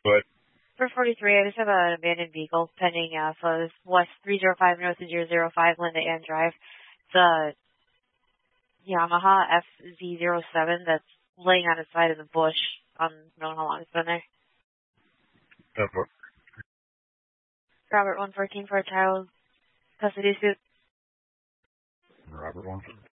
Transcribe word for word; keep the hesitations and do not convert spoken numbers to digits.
But For forty-three, I just have an abandoned vehicle pending uh, flows west three oh five north of zero zero five Linda Ann Drive. It's a Yamaha F Z zero seven that's laying on its side in the bush. I don't know how long it's been there. Denver. Robert one fourteen for a child custody suit. Robert one fourteen.